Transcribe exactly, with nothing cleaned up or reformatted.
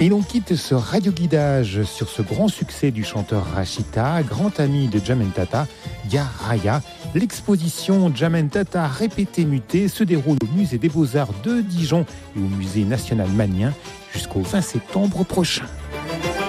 Et l'on quitte ce radioguidage sur ce grand succès du chanteur Rachita, grand ami de Djamel Tata, Ya Raya. L'exposition Djamel Tata répété muté se déroule au musée des Beaux-Arts de Dijon et au musée national Magnien jusqu'au vingt septembre prochain.